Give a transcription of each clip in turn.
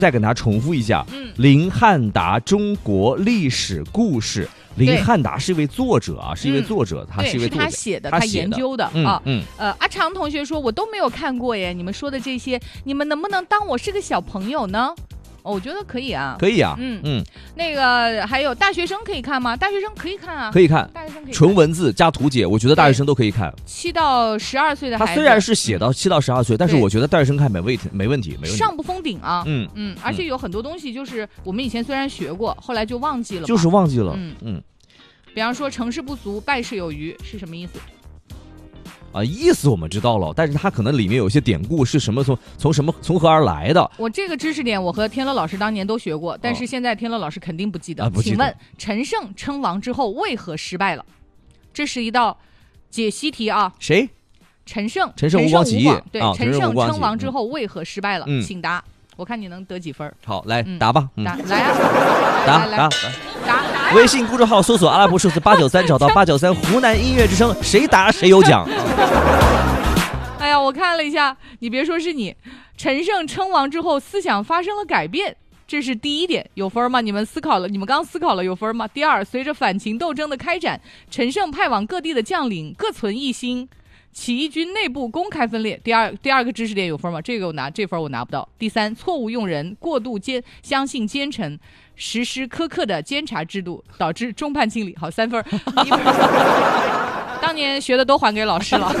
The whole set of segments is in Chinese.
再跟大家重复一下，林汉达中国历史故事。林汉达是一位作者啊，是一位作者，他是一位作者， 他写的，他研究的啊。阿长同学说，我都没有看过耶，你们说的这些，你们能不能当我是个小朋友呢？我觉得可以啊， 可以啊， 那个还有大学生可以看吗？大学生可以看啊， 可以看， 大学生可以看纯文字加图解，我觉得大学生都可以看。 7到12岁的孩子， 他虽然是写到7到12岁，但是我觉得大学生看没问题。 上不封顶啊，而且有很多东西就是我们以前虽然学过，后来就忘记了， 就是忘记了， 比方说成事不足败事有余是什么意思？ 意思我们知道了，但是它可能里面有一些典故是什么从何而来的。 我这个知识点我和天乐老师当年都学过，但是现在天乐老师肯定不记得。请问陈胜称王之后为何失败了？这是一道解析题啊。 谁？ 陈胜吴广起义。 对，陈胜称王之后为何失败了？请答。我看你能得几分？ 好，来答吧。 来啊！答。 微信公众号搜索阿拉伯数字893，找到893湖南音乐之声，谁答谁有奖。 哎呀，我看了一下，你别说是你，陈胜称王之后思想发生了改变，这是第一点，有分吗？你们刚思考了有分吗？第二，随着反秦斗争的开展，陈胜派往各地的将领各存一心，起义军内部公开分裂。第二个知识点有分吗？这分我拿不到。第三，错误用人，过度相信奸臣，实施苛刻的监察制度，导致众叛亲离。好，3分，1分。当年学的都还给老师了。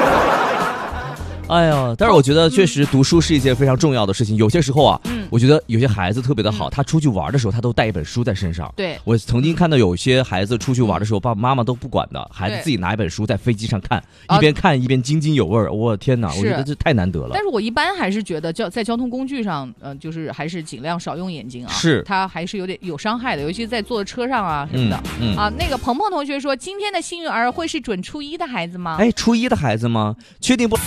哎呀，但是我觉得确实读书是一件非常重要的事情。有些时候啊，我觉得有些孩子特别的好，他出去玩的时候，他都带一本书在身上。 对， 我曾经看到有些孩子出去玩的时候，爸爸妈妈都不管的，孩子自己拿一本书在飞机上看，一边看一边津津有味。我天哪，我觉得这太难得了。 但是我一般还是觉得在交通工具上，就是还是尽量少用眼睛啊， 是它还是有伤害的，尤其在坐车上啊什么的。那个鹏鹏同学说，今天的幸运儿会是准初一的孩子吗？ 初一的孩子吗？确定不？